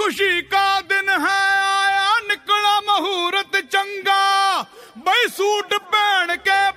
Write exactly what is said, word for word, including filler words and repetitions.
खुशी का दिन है आया निकला मुहूर्त चंगा बई सूट पहन के